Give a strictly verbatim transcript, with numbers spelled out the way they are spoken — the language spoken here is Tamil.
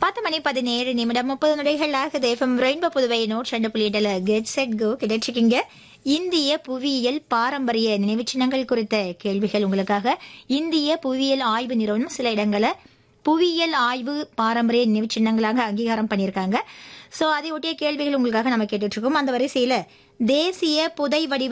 பத்து மணி பதினேழு நிமிடம் முப்பது நொடிகளாக தேசம் ரெயின்போ புதுவை நூற்றி ரெண்டு புள்ளி எட்டுல கெட் செட் கோ கிடைச்சிருக்கீங்க. இந்திய புவியியல் பாரம்பரிய நினைவு சின்னங்கள் குறித்த கேள்விகள் உங்களுக்காக. இந்திய புவியியல் ஆய்வு நிறுவனம் சில இடங்களை புவியியல் ஆய்வு பாரம்பரிய நினைவு சின்னங்களாக அங்கீகாரம் பண்ணியிருக்காங்க. சோ அதை ஒட்டிய கேள்விகள் உங்களுக்காக நம்ம கேட்டுட்டு இருக்கோம். அந்த வரிசையில தேசிய புதை வடிவ